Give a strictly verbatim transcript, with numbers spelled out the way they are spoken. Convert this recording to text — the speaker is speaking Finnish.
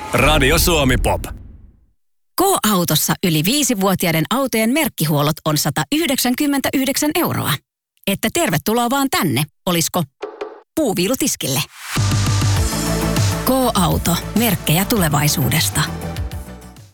Radio Suomi Pop. K-autossa yli viisivuotiaiden autojen merkkihuollot on sata yhdeksänkymmentäyhdeksän euroa. Että tervetuloa vaan tänne, olisko puuviilutiskille. K-auto, merkkejä tulevaisuudesta.